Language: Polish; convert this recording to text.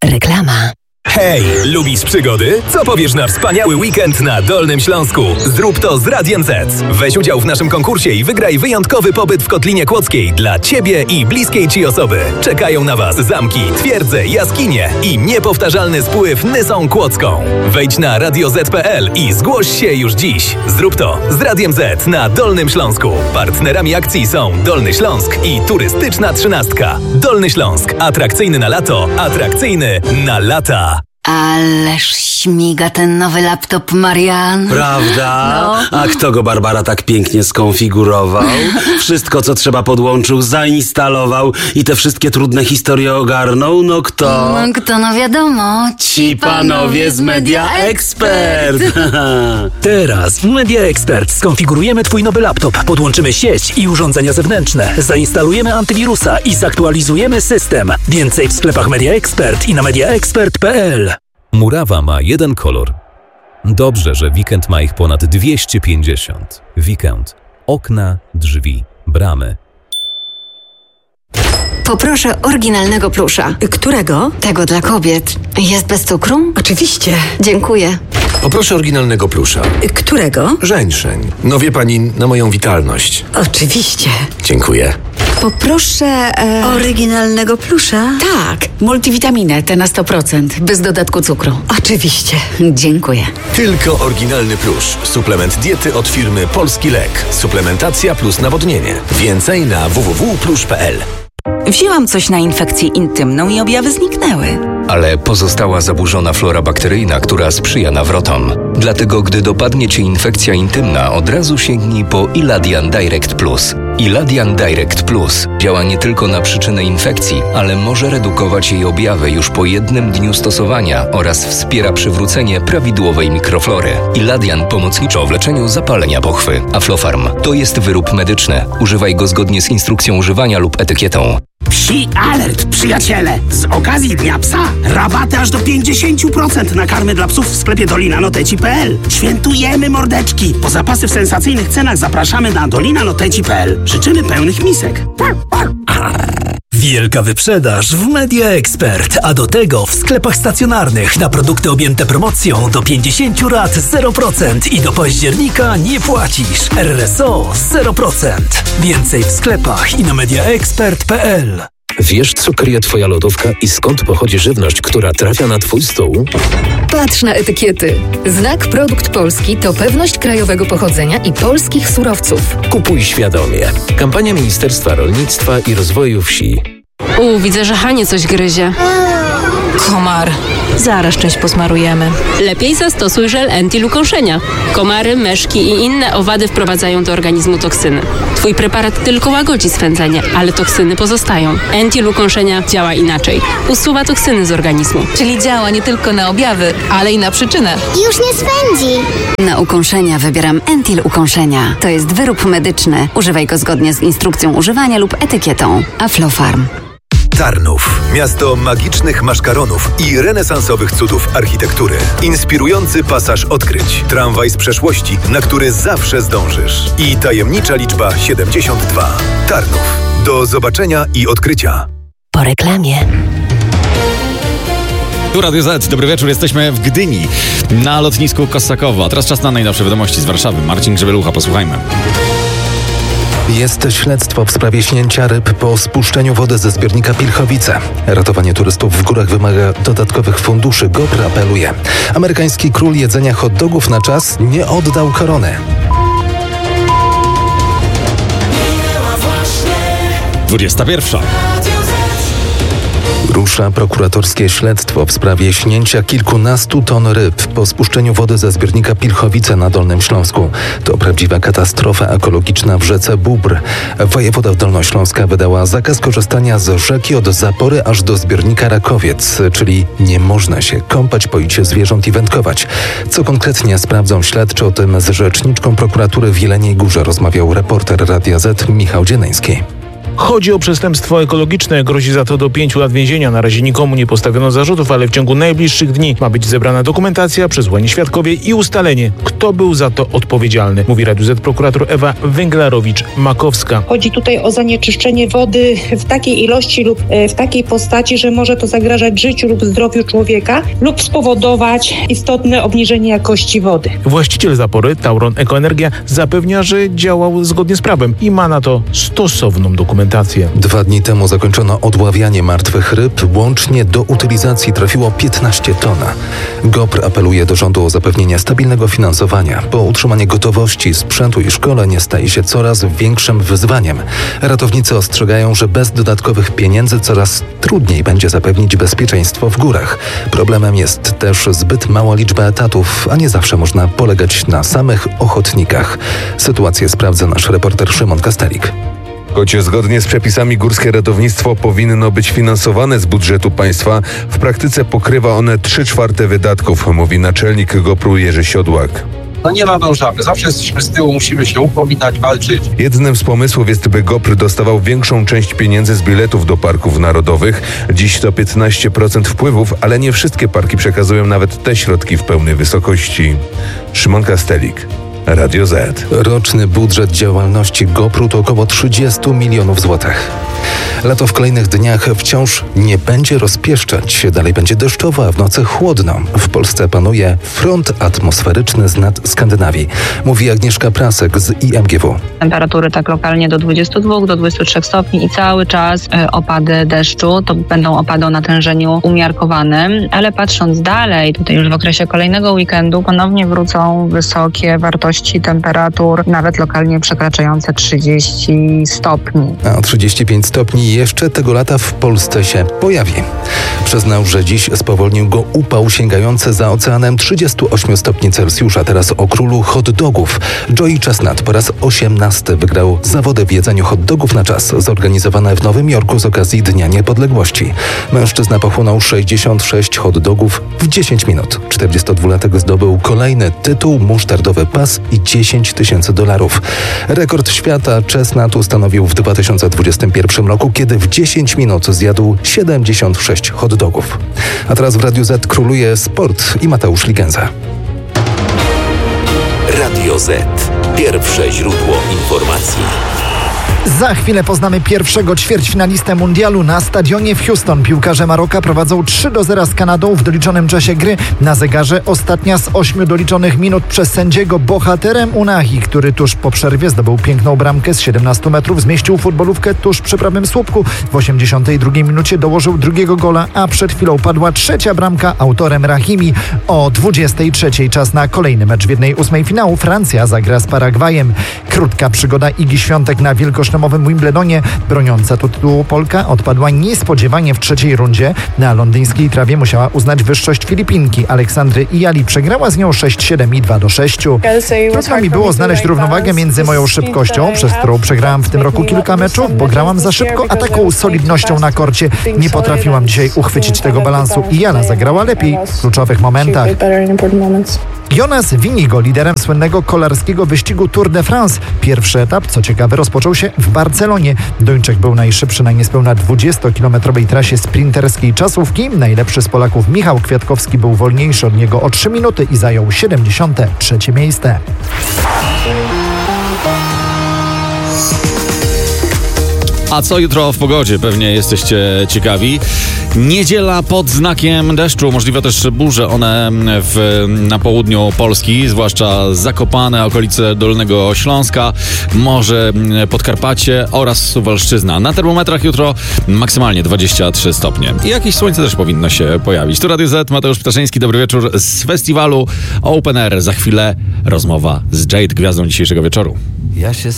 Reklama. Hej, lubisz przygody? Co powiesz na wspaniały weekend na Dolnym Śląsku? Zrób to z Radiem Z. Weź udział w naszym konkursie i wygraj wyjątkowy pobyt w Kotlinie Kłodzkiej dla Ciebie i bliskiej Ci osoby. Czekają na Was zamki, twierdze, jaskinie i niepowtarzalny spływ Nysą Kłodzką. Wejdź na radioz.pl i zgłoś się już dziś. Zrób to z Radiem Z na Dolnym Śląsku. Partnerami akcji są Dolny Śląsk i Turystyczna Trzynastka. Dolny Śląsk. Atrakcyjny na lato, atrakcyjny na lata. Ależ śmiga ten nowy laptop, Marian. Prawda? No. A kto go, Barbara, tak pięknie skonfigurował? Wszystko, co trzeba, podłączył, zainstalował i te wszystkie trudne historie ogarnął? No kto? No wiadomo. Ci panowie z Media Expert. Teraz w Media Expert skonfigurujemy Twój nowy laptop, podłączymy sieć i urządzenia zewnętrzne, zainstalujemy antywirusa i zaktualizujemy system. Więcej w sklepach Media Expert i na mediaexpert.pl. Murawa ma jeden kolor. Dobrze, że Weekend ma ich ponad 250. Weekend. Okna, drzwi, bramy. Poproszę oryginalnego plusza. Którego? Tego dla kobiet. Jest bez cukru? Oczywiście. Dziękuję. Poproszę oryginalnego plusza. Którego? Żeńszeń. No wie pani, na moją witalność. Oczywiście. Dziękuję. Poproszę... Oryginalnego plusza? Tak, multivitaminę, tę na 100%, bez dodatku cukru. Oczywiście. Dziękuję. Tylko oryginalny plusz. Suplement diety od firmy Polski Lek. Suplementacja plus nawodnienie. Więcej na www.plusz.pl. Wzięłam coś na infekcję intymną i objawy zniknęły. Ale pozostała zaburzona flora bakteryjna, która sprzyja nawrotom. Dlatego, gdy dopadnie Cię infekcja intymna, od razu sięgnij po Iladian Direct Plus. Iladian Direct Plus działa nie tylko na przyczynę infekcji, ale może redukować jej objawy już po jednym dniu stosowania oraz wspiera przywrócenie prawidłowej mikroflory. Iladian pomocniczo w leczeniu zapalenia pochwy. Aflofarm to jest wyrób medyczny. Używaj go zgodnie z instrukcją używania lub etykietą. Psi alert, przyjaciele! Z okazji Dnia Psa rabaty aż do 50% na karmy dla psów w sklepie dolinanoteci.pl. Świętujemy, mordeczki! Po zapasy w sensacyjnych cenach zapraszamy na dolinanoteci.pl. Życzymy pełnych misek. Wielka wyprzedaż w Media Expert, a do tego w sklepach stacjonarnych na produkty objęte promocją do 50 rat 0% i do października nie płacisz. RSO 0%. Więcej w sklepach i na mediaexpert.pl. Wiesz, co kryje Twoja lodówka i skąd pochodzi żywność, która trafia na Twój stół? Patrz na etykiety. Znak Produkt Polski to pewność krajowego pochodzenia i polskich surowców. Kupuj świadomie. Kampania Ministerstwa Rolnictwa i Rozwoju Wsi. Widzę, że Hanie coś gryzie. Komar. Zaraz część posmarujemy. Lepiej zastosuj żel Entil ukąszenia. Komary, meszki i inne owady wprowadzają do organizmu toksyny. Twój preparat tylko łagodzi swędzenie, ale toksyny pozostają. Entil ukąszenia działa inaczej. Usuwa toksyny z organizmu. Czyli działa nie tylko na objawy, ale i na przyczynę. Już nie swędzi. Na ukąszenia wybieram Entil ukąszenia. To jest wyrób medyczny. Używaj go zgodnie z instrukcją używania lub etykietą. Aflofarm. Tarnów. Miasto magicznych maszkaronów i renesansowych cudów architektury. Inspirujący pasaż odkryć. Tramwaj z przeszłości, na który zawsze zdążysz. I tajemnicza liczba 72. Tarnów. Do zobaczenia i odkrycia. Po reklamie. Tu Radio Z, dobry wieczór, jesteśmy w Gdyni, na lotnisku Kosakowo. A teraz czas na najnowsze wiadomości z Warszawy. Marcin Grzebielucha, posłuchajmy. Jest śledztwo w sprawie śnięcia ryb po spuszczeniu wody ze zbiornika Pilchowice. Ratowanie turystów w górach wymaga dodatkowych funduszy. GOPR apeluje. Amerykański król jedzenia hot dogów na czas nie oddał korony. 21. Rusza prokuratorskie śledztwo w sprawie śnięcia kilkunastu ton ryb po spuszczeniu wody ze zbiornika Pilchowice na Dolnym Śląsku. To prawdziwa katastrofa ekologiczna w rzece Bóbr. Wojewoda Dolnośląska wydała zakaz korzystania z rzeki od zapory aż do zbiornika Rakowiec, czyli nie można się kąpać, poić się zwierząt i wędkować. Co konkretnie sprawdzą śledczy, o tym z rzeczniczką prokuratury w Jeleniej Górze rozmawiał reporter Radia Z Michał Dzieneński. Chodzi o przestępstwo ekologiczne. Grozi za to do 5 lat więzienia. Na razie nikomu nie postawiono zarzutów, ale w ciągu najbliższych dni ma być zebrana dokumentacja, przesłani świadkowie i ustalenie, kto był za to odpowiedzialny. Mówi Radiu Z prokurator Ewa Węglarowicz-Makowska. Chodzi tutaj o zanieczyszczenie wody w takiej ilości lub w takiej postaci, że może to zagrażać życiu lub zdrowiu człowieka lub spowodować istotne obniżenie jakości wody. Właściciel zapory, Tauron Ekoenergia, zapewnia, że działał zgodnie z prawem i ma na to stosowną dokumentację. 2 dni temu zakończono odławianie martwych ryb. Łącznie do utylizacji trafiło 15 ton. GOPR apeluje do rządu o zapewnienie stabilnego finansowania, bo utrzymanie gotowości sprzętu i szkoleń staje się coraz większym wyzwaniem. Ratownicy ostrzegają, że bez dodatkowych pieniędzy coraz trudniej będzie zapewnić bezpieczeństwo w górach. Problemem jest też zbyt mała liczba etatów, a nie zawsze można polegać na samych ochotnikach. Sytuację sprawdza nasz reporter Szymon Kastelik. Choć zgodnie z przepisami górskie ratownictwo powinno być finansowane z budżetu państwa, w praktyce pokrywa one 3/4 wydatków, mówi naczelnik GOPR-u Jerzy Siodłak. Nie nadążamy. Zawsze jesteśmy z tyłu, musimy się upominać, walczyć. Jednym z pomysłów jest, by GOPR dostawał większą część pieniędzy z biletów do parków narodowych. Dziś to 15% wpływów, ale nie wszystkie parki przekazują nawet te środki w pełnej wysokości. Szymon Kastelik, Radio Z. Roczny budżet działalności GOPR-u to około 30 milionów złotych. Lato w kolejnych dniach wciąż nie będzie rozpieszczać. Dalej będzie deszczowo, a w nocy chłodno. W Polsce panuje front atmosferyczny z nad Skandynawii. Mówi Agnieszka Prasek z IMGW. Temperatury tak lokalnie do 22, do 23 stopni i cały czas opady deszczu. To będą opady o natężeniu umiarkowanym, ale patrząc dalej, tutaj już w okresie kolejnego weekendu ponownie wrócą wysokie wartości temperatur, nawet lokalnie przekraczające 30 stopni. A 35 stopni jeszcze tego lata w Polsce się pojawi. Przyznał, że dziś spowolnił go upał sięgający za oceanem 38 stopni Celsjusza. Teraz o królu hot dogów. Joey Chestnut po raz 18 wygrał zawody w jedzeniu hot dogów na czas, zorganizowane w Nowym Jorku z okazji Dnia Niepodległości. Mężczyzna pochłonął 66 hot dogów w 10 minut. 42-latek zdobył kolejny tytuł, musztardowy pas i $10,000. Rekord świata Chestnut ustanowił w 2021 roku, kiedy w 10 minut zjadł 76 hot dogów. A teraz w Radiu Z króluje sport i Mateusz Ligenza. Radio Z. Pierwsze źródło informacji. Za chwilę poznamy pierwszego ćwierćfinalistę mundialu na stadionie w Houston. Piłkarze Maroka prowadzą 3-0 z Kanadą w doliczonym czasie gry. Na zegarze ostatnia z 8 doliczonych minut przez sędziego. Bohaterem Unahi, który tuż po przerwie zdobył piękną bramkę z 17 metrów, zmieścił futbolówkę tuż przy prawym słupku. W 82 minucie dołożył drugiego gola, a przed chwilą padła trzecia bramka autorem Rahimi. O 23 czas na kolejny mecz w 1/8 finału. Francja zagra z Paragwajem. Krótka przygoda Igi Świątek na wielkosztomowym Wimbledonie. Broniąca tytułu Polka odpadła niespodziewanie w trzeciej rundzie. Na londyńskiej trawie musiała uznać wyższość Filipinki. Aleksandry Iyali przegrała z nią 6-7 i 2-6. Trudno mi było znaleźć równowagę między moją szybkością, przez którą przegrałam w tym roku kilka meczów, bo grałam za szybko, a taką solidnością na korcie. Nie potrafiłam dzisiaj uchwycić tego balansu. Iyala zagrała lepiej w kluczowych momentach. Jonas Winigo, liderem słynnego kolarskiego wyścigu Tour de France. Pierwszy etap, co ciekawe, rozpoczął się w Barcelonie. Duńczyk był najszybszy na niespełna 20-kilometrowej trasie sprinterskiej czasówki. Najlepszy z Polaków Michał Kwiatkowski był wolniejszy od niego o 3 minuty i zajął 73 miejsce. A co jutro w pogodzie? Pewnie jesteście ciekawi. Niedziela pod znakiem deszczu, możliwe też burze, one na południu Polski, zwłaszcza Zakopane, okolice Dolnego Śląska, może Podkarpacie oraz Suwalszczyzna. Na termometrach jutro maksymalnie 23 stopnie. I jakieś słońce też powinno się pojawić. Tu Radio Z, Mateusz Ptaszyński, dobry wieczór z festiwalu Open Air. Za chwilę rozmowa z Jade, gwiazdą dzisiejszego wieczoru.